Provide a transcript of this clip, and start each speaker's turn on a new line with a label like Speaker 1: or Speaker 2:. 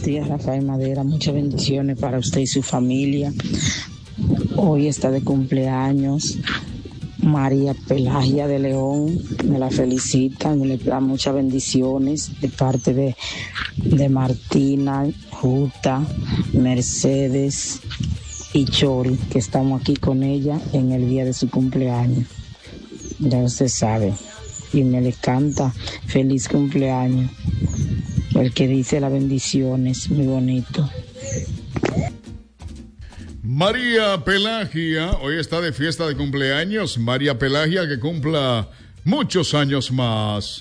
Speaker 1: buenos días, Rafael Madera. Muchas bendiciones para usted y su familia. Hoy está de cumpleaños María Pelagia de León. Me la felicita, me le da muchas bendiciones de parte de Martina, Juta, Mercedes y Chori, que estamos aquí con ella en el día de su cumpleaños. Ya usted sabe. Y me le canta feliz cumpleaños. El que dice las bendiciones, muy bonito.
Speaker 2: María Pelagia, hoy está de fiesta de cumpleaños. María Pelagia, que cumpla muchos años más.